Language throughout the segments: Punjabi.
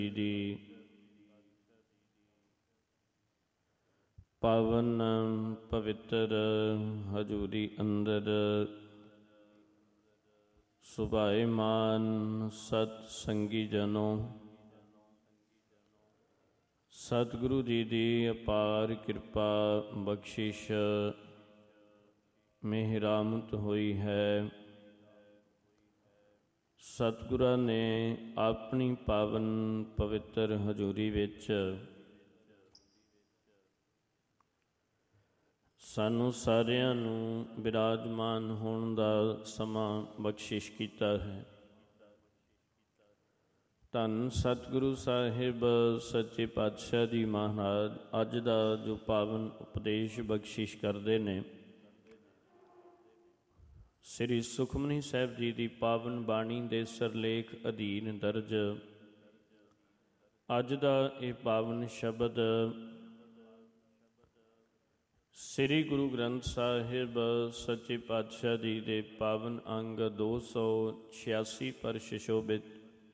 ਦੀ ਪਾਵਨ ਪਵਿੱਤਰ ਹਜ਼ੂਰੀ ਅੰਦਰ ਸੁਭਾਏਮਾਨ ਸਤ ਸੰਗੀ ਜਨੋ, ਸਤਿਗੁਰੂ ਜੀ ਦੀ ਅਪਾਰ ਕਿਰਪਾ ਬਖਸ਼ਿਸ਼ ਮਿਹਰਾਮਤ ਹੋਈ ਹੈ। ਸਤਿਗੁਰਾਂ ਨੇ ਆਪਣੀ ਪਾਵਨ ਪਵਿੱਤਰ ਹਜ਼ੂਰੀ ਵਿੱਚ ਸਾਨੂੰ ਸਾਰਿਆਂ ਨੂੰ ਬਿਰਾਜਮਾਨ ਹੋਣ ਦਾ ਸਮਾਂ ਬਖਸ਼ਿਸ਼ ਕੀਤਾ ਹੈ। ਧੰਨ ਸਤਿਗੁਰੂ ਸਾਹਿਬ ਸੱਚੇ ਪਾਤਸ਼ਾਹ ਜੀ ਮਹਾਰਾਜ ਅੱਜ ਦਾ ਜੋ ਪਾਵਨ ਉਪਦੇਸ਼ ਬਖਸ਼ਿਸ਼ ਕਰਦੇ ਨੇ, ਸ੍ਰੀ ਸੁਖਮਨੀ ਸਾਹਿਬ ਜੀ ਦੀ ਪਾਵਨ ਬਾਣੀ ਦੇ ਸਰਲੇਖ ਅਧੀਨ ਦਰਜ ਅੱਜ ਦਾ ਇਹ ਪਾਵਨ ਸ਼ਬਦ ਸ੍ਰੀ ਗੁਰੂ ਗ੍ਰੰਥ ਸਾਹਿਬ ਸੱਚੇ ਪਾਤਸ਼ਾਹ ਜੀ ਦੇ ਪਾਵਨ ਅੰਗ 286 ਪਰ ਸੁਸ਼ੋਭਿਤ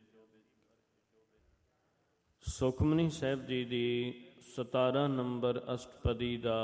ਸੁਖਮਨੀ ਸਾਹਿਬ ਜੀ ਦੀ 17 ਨੰਬਰ ਅਸ਼ਟਪਦੀ ਦਾ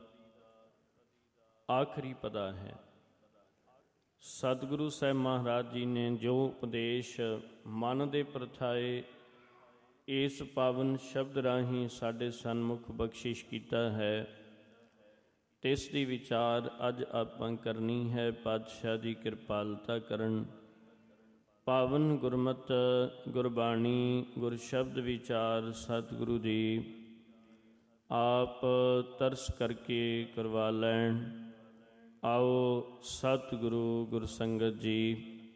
ਆਖਰੀ ਪਦਾ ਹੈ। ਸਤਿਗੁਰੂ ਸਾਹਿਬ ਮਹਾਰਾਜ ਜੀ ਨੇ ਜੋ ਉਪਦੇਸ਼ ਮਨ ਦੇ ਪ੍ਰਥਾਏ ਇਸ ਪਾਵਨ ਸ਼ਬਦ ਰਾਹੀਂ ਸਾਡੇ ਸਨਮੁਖ ਬਖਸ਼ਿਸ਼ ਕੀਤਾ ਹੈ, ਤਿਸ ਦੀ ਵਿਚਾਰ ਅੱਜ ਆਪਾਂ ਕਰਨੀ ਹੈ। ਪਾਤਸ਼ਾਹ ਦੀ ਕਿਰਪਾਲਤਾ ਕਰਨ ਪਾਵਨ ਗੁਰਮਤਿ ਗੁਰਬਾਣੀ ਗੁਰ ਸ਼ਬਦ ਵਿਚਾਰ ਸਤਿਗੁਰੂ ਜੀ ਆਪ ਤਰਸ ਕਰਕੇ ਕਰਵਾ ਲੈਣ। ਆਓ ਸਤਿਗੁਰੂ ਗੁਰ ਸੰਗਤ ਜੀ,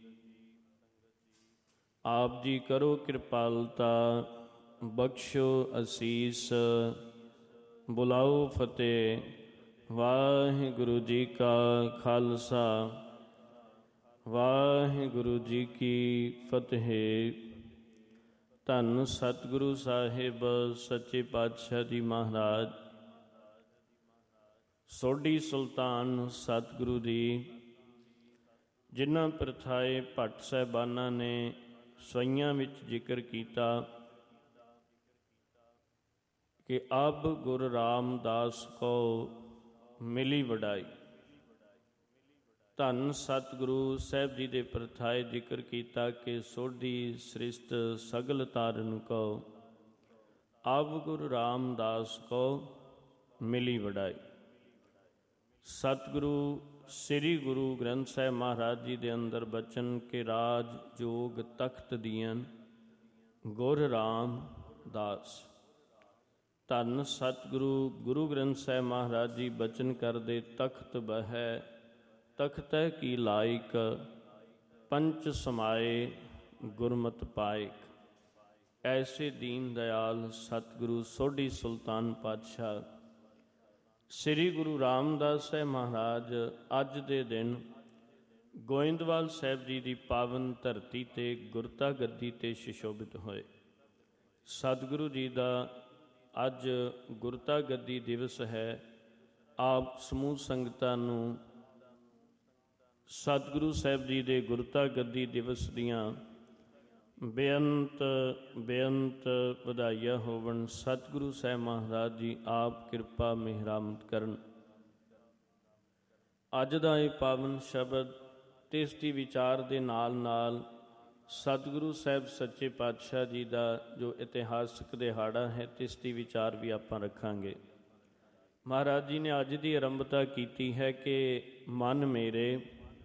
ਆਪ ਜੀ ਕਰੋ ਕਿਰਪਾਲਤਾ, ਬਖਸ਼ੋ ਅਸੀਸ, ਬੁਲਾਓ ਫਤਿਹ। ਵਾਹਿਗੁਰੂ ਜੀ ਕਾ ਖਾਲਸਾ, ਵਾਹਿਗੁਰੂ ਜੀ ਕੀ ਫਤਿਹ। ਧੰਨ ਸਤਿਗੁਰੂ ਸਾਹਿਬ ਸੱਚੇ ਪਾਤਸ਼ਾਹ ਜੀ ਮਹਾਰਾਜ ਸੋਢੀ ਸੁਲਤਾਨ ਸਤਿਗੁਰੂ ਦੀ, ਜਿਨ੍ਹਾਂ ਪ੍ਰਥਾਏ ਭੱਟ ਸਾਹਿਬਾਨਾਂ ਨੇ ਸਵਈਆਂ ਵਿੱਚ ਜ਼ਿਕਰ ਕੀਤਾ ਕਿ ਅਬ ਗੁਰ ਰਾਮਦਾਸ ਕੋ ਮਿਲੀ ਵਡਾਈ। ਧੰਨ ਸਤਿਗੁਰੂ ਸਾਹਿਬ ਜੀ ਦੇ ਪ੍ਰਥਾਏ ਜ਼ਿਕਰ ਕੀਤਾ ਕਿ ਸੋਢੀ ਸ੍ਰਿਸ਼ਟ ਸਗਲ ਤਾਰਨ ਕੋ ਅਬ ਗੁਰ ਰਾਮਦਾਸ ਕੋ ਮਿਲੀ ਵਡਾਈ। ਸਤਿਗੁਰੂ ਸ੍ਰੀ ਗੁਰੂ ਗ੍ਰੰਥ ਸਾਹਿਬ ਮਹਾਰਾਜ ਜੀ ਦੇ ਅੰਦਰ ਬਚਨ ਕੇ ਰਾਜ ਜੋਗ ਤਖਤ ਦੀਨ ਗੁਰ ਰਾਮਦਾਸ। ਧੰਨ ਸਤਿਗੁਰੂ ਗੁਰੂ ਗ੍ਰੰਥ ਸਾਹਿਬ ਮਹਾਰਾਜ ਜੀ ਬਚਨ ਕਰਦੇ ਤਖਤ ਬਹਿ ਤਖਤੈ ਕੀ ਲਾਇਕ, ਪੰਚ ਸਮਾਏ ਗੁਰਮਤਿ ਪਾਇਕ। ਐਸੇ ਦੀਨ ਦਇਆਲ ਸਤਿਗੁਰੂ ਸੋਢੀ ਸੁਲਤਾਨ ਪਾਤਸ਼ਾਹ ਸ੍ਰੀ ਗੁਰੂ ਰਾਮਦਾਸ ਸਾਹਿਬ ਮਹਾਰਾਜ ਅੱਜ ਦੇ ਦਿਨ ਗੋਇੰਦਵਾਲ ਸਾਹਿਬ ਜੀ ਦੀ ਪਾਵਨ ਧਰਤੀ 'ਤੇ ਗੁਰਤਾ ਗੱਦੀ 'ਤੇ ਸੁਸ਼ੋਭਿਤ ਹੋਏ। ਸਤਿਗੁਰੂ ਜੀ ਦਾ ਅੱਜ ਗੁਰਤਾ ਗੱਦੀ ਦਿਵਸ ਹੈ। ਆਪ ਸਮੂਹ ਸੰਗਤਾਂ ਨੂੰ ਸਤਿਗੁਰੂ ਸਾਹਿਬ ਜੀ ਦੇ ਗੁਰਤਾ ਗੱਦੀ ਦਿਵਸ ਦੀਆਂ ਬੇਅੰਤ ਬੇਅੰਤ ਵਧਾਈਆਂ ਹੋਵਣ। ਸਤਿਗੁਰੂ ਸਾਹਿਬ ਮਹਾਰਾਜ ਜੀ ਆਪ ਕਿਰਪਾ ਮਿਹਰਾਮਤ ਕਰਨ। ਅੱਜ ਦਾ ਇਹ ਪਾਵਨ ਸ਼ਬਦ ਤਿਸ ਦੀ ਵਿਚਾਰ ਦੇ ਨਾਲ ਨਾਲ ਸਤਿਗੁਰੂ ਸਾਹਿਬ ਸੱਚੇ ਪਾਤਸ਼ਾਹ ਜੀ ਦਾ ਜੋ ਇਤਿਹਾਸਕ ਦਿਹਾੜਾ ਹੈ, ਤਿਸ ਦੀ ਵਿਚਾਰ ਵੀ ਆਪਾਂ ਰੱਖਾਂਗੇ। ਮਹਾਰਾਜ ਜੀ ਨੇ ਅੱਜ ਦੀ ਆਰੰਭਤਾ ਕੀਤੀ ਹੈ ਕਿ ਮਨ ਮੇਰੇ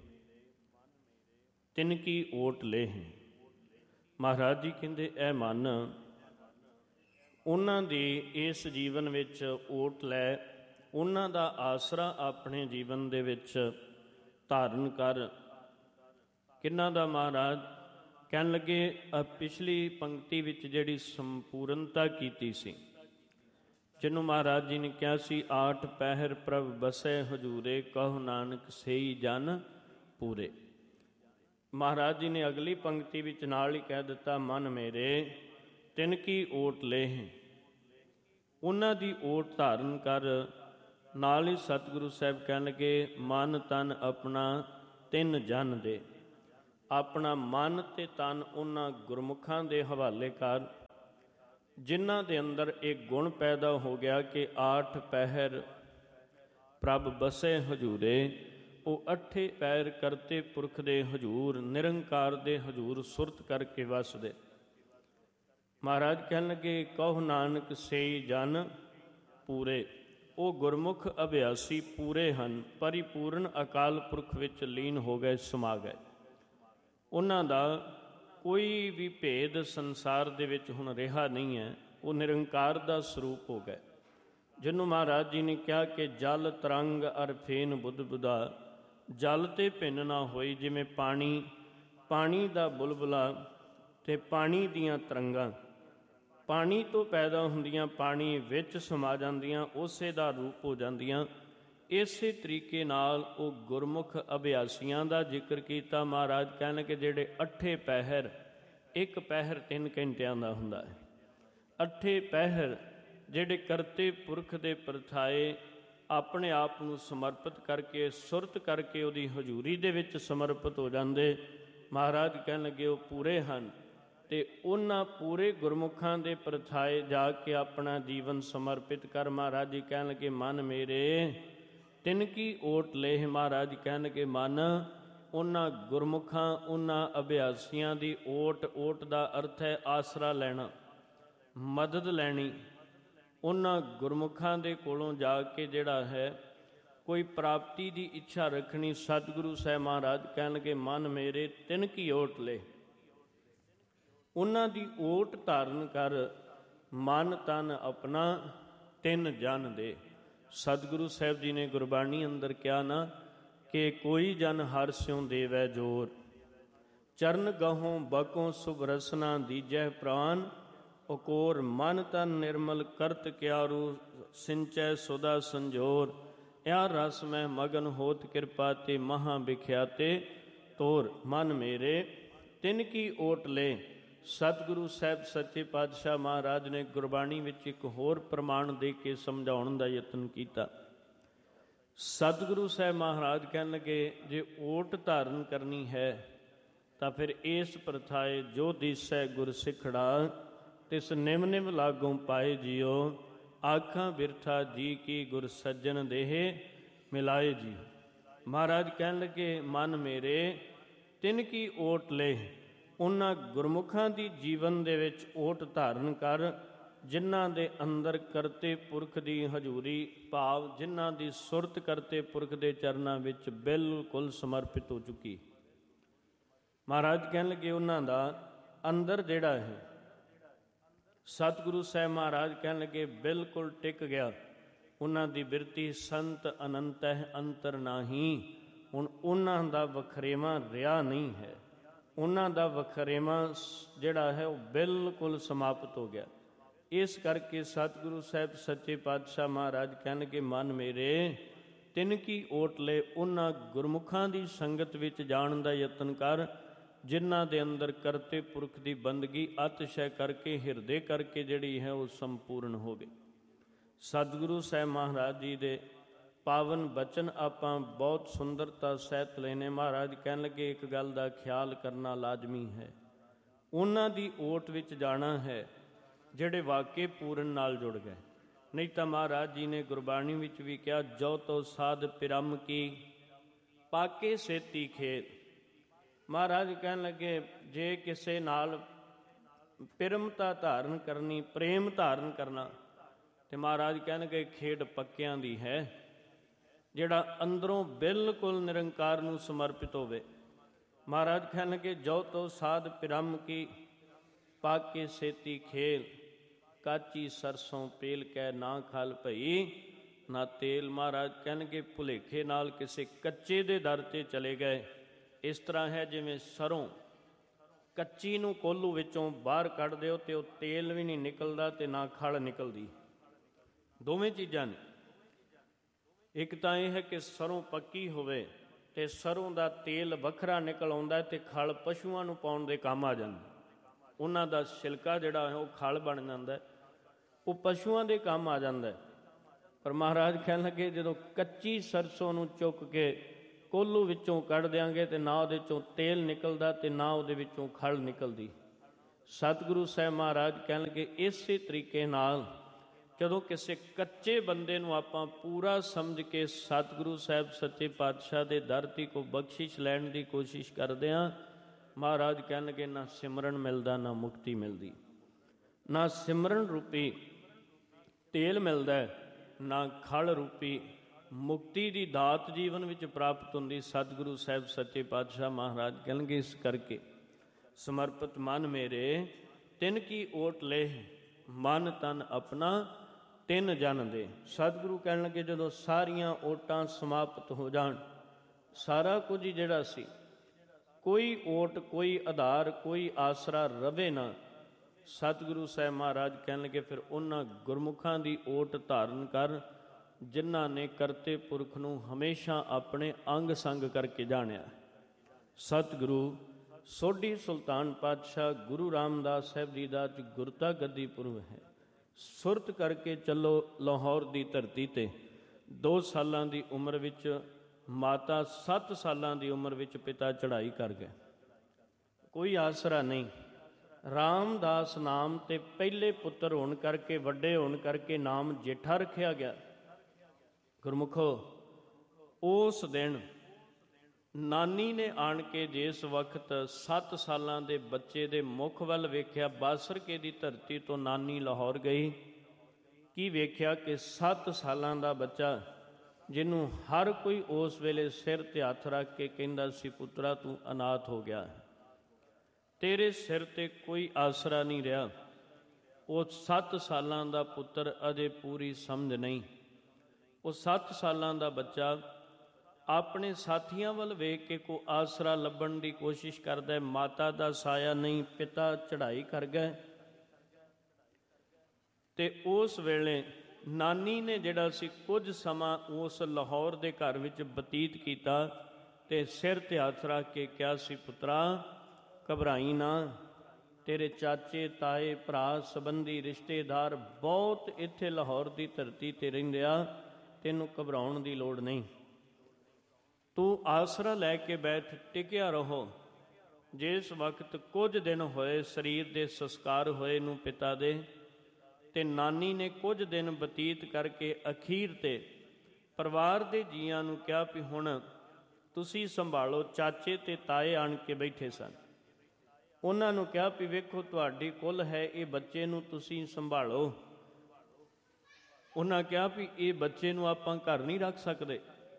ਤਿਨ ਕੀ ਓਟ ਲੇਹ। ਮਹਾਰਾਜ ਜੀ ਕਹਿੰਦੇ ਇਹ ਮਨ ਉਹਨਾਂ ਦੇ ਇਸ ਜੀਵਨ ਵਿੱਚ ਓਟ ਲੈ, ਉਹਨਾਂ ਦਾ ਆਸਰਾ ਆਪਣੇ ਜੀਵਨ ਦੇ ਵਿੱਚ ਧਾਰਨ ਕਰ। ਕਿਹਨਾਂ ਦਾ? ਮਹਾਰਾਜ ਕਹਿਣ ਲੱਗੇ ਪਿਛਲੀ ਪੰਕਤੀ ਵਿੱਚ ਜਿਹੜੀ ਸੰਪੂਰਨਤਾ ਕੀਤੀ ਸੀ, ਜਿਹਨੂੰ ਮਹਾਰਾਜ ਜੀ ਨੇ ਕਿਹਾ ਸੀ ਆਠ ਪਹਿਰ ਪ੍ਰਭ ਬਸੈ ਹਜੂਰੇ, ਕਹੋ ਨਾਨਕ ਸਈ ਜਨ ਪੂਰੇ। ਮਹਾਰਾਜ ਜੀ ਨੇ ਅਗਲੀ ਪੰਕਤੀ ਵਿੱਚ ਨਾਲ ਹੀ ਕਹਿ ਦਿੱਤਾ ਮਨ ਮੇਰੇ ਤਿਨ ਕੀ ਓਟ ਲੇਹ, ਉਹਨਾਂ ਦੀ ਓਟ ਧਾਰਨ ਕਰ। ਨਾਲ ਹੀ ਸਤਿਗੁਰੂ ਸਾਹਿਬ ਕਹਿਣ ਲੱਗੇ ਮਨ ਤਨ ਆਪਣਾ ਤਿੰਨ ਜਨ ਦੇ। ਆਪਣਾ ਮਨ ਤੇ ਤਨ ਉਹਨਾਂ ਗੁਰਮੁਖਾਂ ਦੇ ਹਵਾਲੇ ਕਰ ਜਿਨ੍ਹਾਂ ਦੇ ਅੰਦਰ ਇੱਕ ਗੁਣ ਪੈਦਾ ਹੋ ਗਿਆ ਕਿ 8 ਪਹਿਰ ਪ੍ਰਭ ਬਸੇ ਹਜੂਰੇ, ਉਹ 8 ਪੈਰ ਕਰਤੇ ਪੁਰਖ ਦੇ ਹਜੂਰ, ਨਿਰੰਕਾਰ ਦੇ ਹਜੂਰ ਸੁਰਤ ਕਰਕੇ ਵਸਦੇ। ਮਹਾਰਾਜ ਕਹਿਣ ਲੱਗੇ ਕਹੋ ਨਾਨਕ ਸੇਈ ਜਨ ਪੂਰੇ, ਉਹ ਗੁਰਮੁਖ ਅਭਿਆਸੀ ਪੂਰੇ ਹਨ, ਪਰਿਪੂਰਨ ਅਕਾਲ ਪੁਰਖ ਵਿੱਚ ਲੀਨ ਹੋ ਗਏ, ਸਮਾ ਗਏ। ਉਹਨਾਂ ਦਾ ਕੋਈ ਵੀ ਭੇਦ ਸੰਸਾਰ ਦੇ ਵਿੱਚ ਹੁਣ ਰਿਹਾ ਨਹੀਂ ਹੈ, ਉਹ ਨਿਰੰਕਾਰ ਦਾ ਸਰੂਪ ਹੋ ਗਏ। ਜਿਹਨੂੰ ਮਹਾਰਾਜ ਜੀ ਨੇ ਕਿਹਾ ਕਿ ਜਲ ਤਰੰਗ ਅਰ ਫੇਨ ਬੁੱਧ ਬੁਧਾ, ਜਲ ਤੇ ਭਿੰਨ ਨਾ ਹੋਈ। ਜਿਵੇਂ ਪਾਣੀ ਦਾ ਬੁਲਬੁਲਾ ਤੇ ਪਾਣੀ ਦੀਆਂ ਤਰੰਗਾਂ ਪਾਣੀ ਤੋਂ ਪੈਦਾ ਹੁੰਦੀਆਂ, ਪਾਣੀ ਵਿੱਚ ਸਮਾ ਜਾਂਦੀਆਂ, ਉਸੇ ਦਾ ਰੂਪ ਹੋ ਜਾਂਦੀਆਂ। ਇਸੇ ਤਰੀਕੇ ਨਾਲ ਉਹ ਗੁਰਮੁਖ ਅਭਿਆਸੀਆਂ ਦਾ ਜ਼ਿਕਰ ਕੀਤਾ। ਮਹਾਰਾਜ ਕਹਿਣ ਕਿ ਜਿਹੜੇ 8 ਪਹਿਰ, ਇੱਕ ਪਹਿਰ 3 ਘੰਟਿਆਂ ਦਾ ਹੁੰਦਾ ਹੈ, 8 ਪਹਿਰ ਜਿਹੜੇ ਕਰਤੇ ਪੁਰਖ ਦੇ ਪਰਥਾਏ ਆਪਣੇ ਆਪ ਨੂੰ ਸਮਰਪਿਤ ਕਰਕੇ, ਸੁਰਤ ਕਰਕੇ ਉਹਦੀ ਹਜ਼ੂਰੀ ਦੇ ਵਿੱਚ ਸਮਰਪਿਤ ਹੋ ਜਾਂਦੇ। ਮਹਾਰਾਜ ਕਹਿਣ ਲੱਗੇ ਉਹ ਪੂਰੇ ਹਨ, ਅਤੇ ਉਹਨਾਂ ਪੂਰੇ ਗੁਰਮੁਖਾਂ ਦੇ ਪਰਥਾਏ ਜਾ ਕੇ ਆਪਣਾ ਜੀਵਨ ਸਮਰਪਿਤ ਕਰ। ਮਹਾਰਾਜ ਜੀ ਕਹਿਣ ਲੱਗੇ ਮਨ ਮੇਰੇ ਤਿਨ ਕੀ ਓਟ ਲੇਹ। ਮਹਾਰਾਜ ਕਹਿਣ ਲੱਗੇ ਮਨ ਉਹਨਾਂ ਗੁਰਮੁਖਾਂ, ਉਹਨਾਂ ਅਭਿਆਸੀਆਂ ਦੀ ਓਟ ਦਾ ਅਰਥ ਹੈ ਆਸਰਾ ਲੈਣਾ, ਮਦਦ ਲੈਣੀ। ਉਹਨਾਂ ਗੁਰਮੁਖਾਂ ਦੇ ਕੋਲੋਂ ਜਾ ਕੇ ਜਿਹੜਾ ਹੈ ਕੋਈ ਪ੍ਰਾਪਤੀ ਦੀ ਇੱਛਾ ਰੱਖਣੀ। ਸਤਿਗੁਰੂ ਸਾਹਿਬ ਮਹਾਰਾਜ ਕਹਿਣ ਲੱਗੇ ਮਨ ਮੇਰੇ ਤਿਨ ਕੀ ਓਟ ਲੈ, ਉਹਨਾਂ ਦੀ ਓਟ ਧਾਰਨ ਕਰ, ਮਨ ਤਨ ਆਪਣਾ ਤਿੰਨ ਜਨ ਦੇ। ਸਤਿਗੁਰੂ ਸਾਹਿਬ ਜੀ ਨੇ ਗੁਰਬਾਣੀ ਅੰਦਰ ਕਿਹਾ ਨਾ ਕਿ ਕੋਈ ਜਨ ਹਰਿ ਸਿਉ ਦੇਵੈ ਜੋਰ, ਚਰਨ ਗਹੋਂ ਬਕੋਂ ਸੁਭ ਰਸਨਾ ਦੀਜੈ ਪ੍ਰਾਨ, ਉਕੋਰ ਮਨ ਤਨ ਨਿਰਮਲ ਕਰਤ ਕਿਆਰੂ, ਸਿੰਚੈ ਸੁਦਾ ਸੰਜੋਰ, ਯਾ ਰਸ ਮੈਂ ਮਗਨ ਹੋਤ ਕਿਰਪਾ ਤੇ ਮਹਾ ਵਿਖਿਆਤੇ ਤੋਰ। ਮਨ ਮੇਰੇ ਤਿਨ ਕੀ ਓਟ ਲੈ। ਸਤਿਗੁਰੂ ਸਾਹਿਬ ਸੱਚੇ ਪਾਤਸ਼ਾਹ ਮਹਾਰਾਜ ਨੇ ਗੁਰਬਾਣੀ ਵਿੱਚ ਇੱਕ ਹੋਰ ਪ੍ਰਮਾਣ ਦੇ ਕੇ ਸਮਝਾਉਣ ਦਾ ਯਤਨ ਕੀਤਾ। ਸਤਿਗੁਰੂ ਸਾਹਿਬ ਮਹਾਰਾਜ ਕਹਿਣ ਲੱਗੇ ਜੇ ਓਟ ਧਾਰਨ ਕਰਨੀ ਹੈ ਤਾਂ ਫਿਰ ਇਸ ਪ੍ਰਥਾਏ ਜੋ ਦੀਸੈ ਗੁਰ ਸਿੱਖੜਾ, ਤਿਸ ਨਿਮ ਨਿਮ ਲਾਗੋਂ ਪਾਏ ਜੀਓ, ਆਖਾਂ ਬਿਰਥਾ ਜੀ ਕੀ ਗੁਰ ਸੱਜਣ ਦੇਹ ਮਿਲਾਏ ਜੀ। ਮਹਾਰਾਜ ਕਹਿਣ ਲੱਗੇ ਮਨ ਮੇਰੇ ਤਿਨ ਕੀ ਓਟ ਲੈ, ਉਹਨਾਂ ਗੁਰਮੁਖਾਂ ਦੀ ਜੀਵਨ ਦੇ ਵਿੱਚ ਓਟ ਧਾਰਨ ਕਰ ਜਿਨ੍ਹਾਂ ਦੇ ਅੰਦਰ ਕਰਤੇ ਪੁਰਖ ਦੀ ਹਜ਼ੂਰੀ, ਭਾਵ ਜਿਨ੍ਹਾਂ ਦੀ ਸੁਰਤ ਕਰਤੇ ਪੁਰਖ ਦੇ ਚਰਨਾਂ ਵਿੱਚ ਬਿਲਕੁਲ ਸਮਰਪਿਤ ਹੋ ਚੁੱਕੀ। ਮਹਾਰਾਜ ਕਹਿਣ ਲੱਗੇ ਉਹਨਾਂ ਦਾ ਅੰਦਰ ਜਿਹੜਾ ਹੈ ਸਤਿਗੁਰੂ ਸਾਹਿਬ ਮਹਾਰਾਜ ਕਹਿਣ ਲੱਗੇ ਬਿਲਕੁਲ ਟਿਕ ਗਿਆ। ਉਹਨਾਂ ਦੀ ਬਿਰਤੀ ਸੰਤ ਅਨੰਤ ਹੈ ਅੰਤਰ ਨਾਹੀ। ਹੁਣ ਉਹਨਾਂ ਦਾ ਵਖਰੇਵਾਂ ਰਿਹਾ ਨਹੀਂ ਹੈ, ਉਹਨਾਂ ਦਾ ਵਖਰੇਵਾਂ ਜਿਹੜਾ ਹੈ ਉਹ ਬਿਲਕੁਲ ਸਮਾਪਤ ਹੋ ਗਿਆ। ਇਸ ਕਰਕੇ ਸਤਿਗੁਰੂ ਸਾਹਿਬ ਸੱਚੇ ਪਾਤਸ਼ਾਹ ਮਹਾਰਾਜ ਕਹਿਣਗੇ ਮਨ ਮੇਰੇ ਤਿਨ ਕੀ ਓਟ ਲੈ, ਉਹਨਾਂ ਗੁਰਮੁਖਾਂ ਦੀ ਸੰਗਤ ਵਿੱਚ ਜਾਣ ਦਾ ਯਤਨ ਕਰ ਜਿਨ੍ਹਾਂ ਦੇ ਅੰਦਰ ਕਰਤੇ ਪੁਰਖ ਦੀ ਬੰਦਗੀ ਅਤਿਸ਼ੈ ਕਰਕੇ, ਹਿਰਦੇ ਕਰਕੇ ਜਿਹੜੀ ਹੈ ਉਹ ਸੰਪੂਰਨ ਹੋਵੇ। ਸਤਿਗੁਰੂ ਸਾਹਿਬ ਮਹਾਰਾਜ ਜੀ ਦੇ ਪਾਵਨ ਬਚਨ ਆਪਾਂ ਬਹੁਤ ਸੁੰਦਰਤਾ ਸਹਿਤ ਲੈਨੇ। ਮਹਾਰਾਜ ਕਹਿਣ ਲੱਗੇ ਇੱਕ ਗੱਲ ਦਾ ਖਿਆਲ ਕਰਨਾ ਲਾਜ਼ਮੀ ਹੈ, ਉਹਨਾਂ ਦੀ ਓਟ ਵਿੱਚ ਜਾਣਾ ਹੈ ਜਿਹੜੇ ਵਾਕੇ ਪੂਰਨ ਨਾਲ ਜੁੜ ਗਏ। ਨਹੀਂ ਤਾਂ ਮਹਾਰਾਜ ਜੀ ਨੇ ਗੁਰਬਾਣੀ ਵਿੱਚ ਵੀ ਕਿਹਾ ਜੋ ਤੋ ਸਾਧ ਪਿਰਮ ਕੀ ਪਾਕੇ ਸੇਤੀ ਖੇਲ। ਮਹਾਰਾਜ ਕਹਿਣ ਲੱਗੇ ਜੇ ਕਿਸੇ ਨਾਲ ਪਿਰਮਤਾ ਧਾਰਨ ਕਰਨੀ, ਪ੍ਰੇਮ ਧਾਰਨ ਕਰਨਾ, ਤੇ ਮਹਾਰਾਜ ਕਹਿਣਗੇ ਖੇਡ ਪੱਕਿਆਂ ਦੀ ਹੈ। ਜਿਹੜਾ ਅੰਦਰੋਂ ਬਿਲਕੁਲ ਨਿਰੰਕਾਰ ਨੂੰ ਸਮਰਪਿਤ ਹੋਵੇ। ਮਹਾਰਾਜ ਕਹਿਣਗੇ ਜੋ ਤੋ ਸਾਧ ਪਿਰਮ ਕੀ ਪਾਕੇ ਸੇਤੀ ਖੇਲ, ਕਾਚੀ ਸਰਸੋਂ ਪੇਲ ਕੈ ਨਾ ਖਲ ਭਈ ਨਾ ਤੇਲ। ਮਹਾਰਾਜ ਕਹਿਣਗੇ ਭੁਲੇਖੇ ਨਾਲ ਕਿਸੇ ਕੱਚੇ ਦੇ ਦਰ 'ਤੇ ਚਲੇ ਗਏ। ਇਸ ਤਰ੍ਹਾਂ ਹੈ ਜਿਵੇਂ ਸਰੋਂ ਕੱਚੀ ਨੂੰ ਕੋਲੂ ਵਿੱਚੋਂ ਬਾਹਰ ਕੱਢ ਦਿਓ ਅਤੇ ਉਹ ਤੇਲ ਵੀ ਨਹੀਂ ਨਿਕਲਦਾ ਅਤੇ ਨਾ ਖਲ ਨਿਕਲਦੀ। ਦੋਵੇਂ ਚੀਜ਼ਾਂ ਨੇ। ਇੱਕ ਤਾਂ ਇਹ ਹੈ ਕਿ ਸਰੋਂ ਪੱਕੀ ਹੋਵੇ ਅਤੇ ਸਰੋਂ ਦਾ ਤੇਲ ਵੱਖਰਾ ਨਿਕਲ ਆਉਂਦਾ ਅਤੇ ਖਲ ਪਸ਼ੂਆਂ ਨੂੰ ਪਾਉਣ ਦੇ ਕੰਮ ਆ ਜਾਂਦਾ। ਉਹਨਾਂ ਦਾ ਛਿਲਕਾ ਜਿਹੜਾ ਹੈ ਉਹ ਖਲ ਬਣ ਜਾਂਦਾ, ਉਹ ਪਸ਼ੂਆਂ ਦੇ ਕੰਮ ਆ ਜਾਂਦਾ। ਪਰ ਮਹਾਰਾਜ ਕਹਿਣ ਲੱਗੇ ਜਦੋਂ ਕੱਚੀ ਸਰਸੋਂ ਨੂੰ ਚੁੱਕ ਕੇ ਕੋਲੂ ਵਿੱਚੋਂ ਕੱਢ ਦਿਆਂਗੇ ਅਤੇ ਨਾ ਉਹਦੇ 'ਚੋਂ ਤੇਲ ਨਿਕਲਦਾ ਅਤੇ ਨਾ ਉਹਦੇ ਵਿੱਚੋਂ ਖਲ ਨਿਕਲਦੀ। ਸਤਿਗੁਰੂ ਸਾਹਿਬ ਮਹਾਰਾਜ ਕਹਿਣ ਲੱਗੇ ਇਸੇ ਤਰੀਕੇ ਨਾਲ ਜਦੋਂ ਕਿਸੇ ਕੱਚੇ ਬੰਦੇ ਨੂੰ ਆਪਾਂ ਪੂਰਾ ਸਮਝ ਕੇ ਸਤਿਗੁਰੂ ਸਾਹਿਬ ਸੱਚੇ ਪਾਤਸ਼ਾਹ ਦੇ ਦਰ ਦੀ ਕੋ ਬਖਸ਼ਿਸ਼ ਲੈਣ ਦੀ ਕੋਸ਼ਿਸ਼ ਕਰਦੇ ਹਾਂ, ਮਹਾਰਾਜ ਕਹਿਣਗੇ ਨਾ ਸਿਮਰਨ ਮਿਲਦਾ, ਨਾ ਮੁਕਤੀ ਮਿਲਦੀ। ਨਾ ਸਿਮਰਨ ਰੂਪੀ ਤੇਲ ਮਿਲਦਾ, ਨਾ ਖਲ ਰੂਪੀ ਮੁਕਤੀ ਦੀ ਦਾਤ ਜੀਵਨ ਵਿੱਚ ਪ੍ਰਾਪਤ ਹੁੰਦੀ। ਸਤਿਗੁਰੂ ਸਾਹਿਬ ਸੱਚੇ ਪਾਤਸ਼ਾਹ ਮਹਾਰਾਜ ਕਹਿਣਗੇ ਇਸ ਕਰਕੇ ਸਮਰਪਿਤ ਮਨ ਮੇਰੇ ਤਿਨ ਕੀ ਓਟ ਲੈ, ਮਨ ਤਨ ਆਪਣਾ ਤਿੰਨ ਜਨ ਦੇ। ਸਤਿਗੁਰੂ ਕਹਿਣ ਲੱਗੇ ਜਦੋਂ ਸਾਰੀਆਂ ਓਟਾਂ ਸਮਾਪਤ ਹੋ ਜਾਣ, ਸਾਰਾ ਕੁਝ ਹੀ ਜਿਹੜਾ ਸੀ, ਕੋਈ ਓਟ, ਕੋਈ ਆਧਾਰ, ਕੋਈ ਆਸਰਾ ਰਵੇ ਨਾ, ਸਤਿਗੁਰੂ ਸਾਹਿਬ ਮਹਾਰਾਜ ਕਹਿਣ ਲੱਗੇ ਫਿਰ ਉਹਨਾਂ ਗੁਰਮੁਖਾਂ ਦੀ ਓਟ ਧਾਰਨ ਕਰ ਜਿਨ੍ਹਾਂ ਨੇ ਕਰਤੇ ਪੁਰਖ ਨੂੰ ਹਮੇਸ਼ਾ ਆਪਣੇ ਅੰਗ ਸੰਗ ਕਰਕੇ ਜਾਣਿਆ। ਸਤਿਗੁਰੂ ਸੋਢੀ ਸੁਲਤਾਨ ਪਾਤਸ਼ਾਹ ਗੁਰੂ ਰਾਮਦਾਸ ਸਾਹਿਬ ਜੀ ਦਾ ਅੱਜ ਗੁਰਤਾ ਗੱਦੀ ਪੁਰਬ ਹੈ। ਸੁਰਤ ਕਰਕੇ ਚੱਲੋ ਲਾਹੌਰ ਦੀ ਧਰਤੀ 'ਤੇ 2 ਸਾਲਾਂ ਦੀ ਉਮਰ ਵਿੱਚ ਮਾਤਾ 7 ਸਾਲਾਂ ਦੀ ਉਮਰ ਵਿੱਚ ਪਿਤਾ ਚੜ੍ਹਾਈ ਕਰ ਗਏ। ਕੋਈ ਆਸਰਾ ਨਹੀਂ। ਰਾਮਦਾਸ ਨਾਮ ਤੇ ਪਹਿਲੇ ਪੁੱਤਰ ਹੋਣ ਕਰਕੇ, ਵੱਡੇ ਹੋਣ ਕਰਕੇ ਨਾਮ ਜੇਠਾ ਰੱਖਿਆ ਗਿਆ। ਗੁਰਮੁਖੋ ਉਸ ਦਿਨ ਨਾਨੀ ਨੇ ਆਣ ਕੇ ਜਿਸ ਵਕਤ 7 ਸਾਲਾਂ ਦੇ ਬੱਚੇ ਦੇ ਮੁਖ ਵੱਲ ਵੇਖਿਆ, ਬਾਸਰਕੇ ਦੀ ਧਰਤੀ ਤੋਂ ਨਾਨੀ ਲਾਹੌਰ ਗਈ, ਕੀ ਵੇਖਿਆ ਕਿ 7 ਸਾਲਾਂ ਦਾ ਬੱਚਾ ਜਿਹਨੂੰ ਹਰ ਕੋਈ ਉਸ ਵੇਲੇ ਸਿਰ ਤੇ ਹੱਥ ਰੱਖ ਕੇ ਕਹਿੰਦਾ ਸੀ ਪੁੱਤਰਾ ਤੂੰ ਅਨਾਥ ਹੋ ਗਿਆ, ਤੇਰੇ ਸਿਰ ਤੇ ਕੋਈ ਆਸਰਾ ਨਹੀਂ ਰਿਹਾ। ਉਹ 7 ਸਾਲਾਂ ਦਾ ਪੁੱਤਰ ਅਜੇ ਪੂਰੀ ਸਮਝ ਨਹੀਂ। ਉਹ 7 ਸਾਲਾਂ ਦਾ ਬੱਚਾ ਆਪਣੇ ਸਾਥੀਆਂ ਵੱਲ ਵੇਖ ਕੇ ਕੋਈ ਆਸਰਾ ਲੱਭਣ ਦੀ ਕੋਸ਼ਿਸ਼ ਕਰਦਾ ਹੈ। ਮਾਤਾ ਦਾ ਸਾਇਆ ਨਹੀਂ, ਪਿਤਾ ਚੜ੍ਹਾਈ ਕਰ ਗਏ। ਤੇ ਉਸ ਵੇਲੇ ਨਾਨੀ ਨੇ ਜਿਹੜਾ ਸੀ ਕੁਝ ਸਮਾਂ ਉਸ ਲਾਹੌਰ ਦੇ ਘਰ ਵਿੱਚ ਬਤੀਤ ਕੀਤਾ ਤੇ ਸਿਰ ਤੇ ਹੱਥ ਰੱਖ ਕੇ ਕਿਹਾ ਸੀ ਪੁੱਤਰਾ ਘਬਰਾਈ ਨਾ, ਤੇਰੇ ਚਾਚੇ, ਤਾਏ, ਭਰਾ, ਸੰਬੰਧੀ, ਰਿਸ਼ਤੇਦਾਰ ਬਹੁਤ ਇੱਥੇ ਲਾਹੌਰ ਦੀ ਧਰਤੀ 'ਤੇ ਰਹਿੰਦੇ ਆ, ਤੈਨੂੰ ਘਬਰਾਉਣ ਦੀ ਲੋੜ ਨਹੀਂ। ਤੂੰ ਆਸਰਾ ਲੈ ਕੇ ਬੈਠ, ਟਿਕਿਆ ਰਹੋ। ਜਿਸ ਵਕਤ ਕੁਝ ਦਿਨ ਹੋਏ ਸਰੀਰ ਦੇ ਸੰਸਕਾਰ ਹੋਏ ਨੂੰ ਪਿਤਾ ਦੇ, ਤੇ ਨਾਨੀ ਨੇ ਕੁਝ ਦਿਨ ਬਤੀਤ ਕਰਕੇ ਅਖੀਰ ਤੇ ਪਰਿਵਾਰ ਦੇ ਜੀਆਂ ਨੂੰ ਕਿਹਾ ਵੀ ਹੁਣ ਤੁਸੀਂ ਸੰਭਾਲੋ। ਚਾਚੇ ਤੇ ਤਾਏ ਆਣ ਕੇ ਬੈਠੇ ਸਨ। ਉਹਨਾਂ ਨੂੰ ਕਿਹਾ ਵੀ ਵੇਖੋ ਤੁਹਾਡੀ ਕੁੱਲ ਹੈ, ਇਹ ਬੱਚੇ ਨੂੰ ਤੁਸੀਂ ਸੰਭਾਲੋ। ਉਹਨਾਂ ਕਿਹਾ ਵੀ ਇਹ ਬੱਚੇ ਨੂੰ ਆਪਾਂ ਘਰ ਨਹੀਂ ਰੱਖ ਸਕਦੇ।